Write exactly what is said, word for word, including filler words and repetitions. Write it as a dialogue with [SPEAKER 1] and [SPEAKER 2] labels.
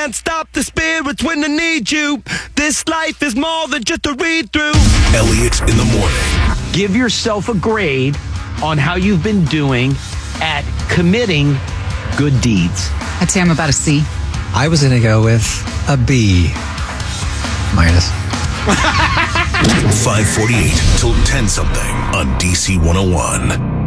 [SPEAKER 1] can't stop the spirits when they need you. This life is more than just a read-through.
[SPEAKER 2] Elliot in the morning.
[SPEAKER 3] Give yourself a grade on how you've been doing at committing good deeds.
[SPEAKER 4] I'd say I'm about a C.
[SPEAKER 5] I was going to go with a B minus.
[SPEAKER 2] five forty-eight till ten something on D C one oh one.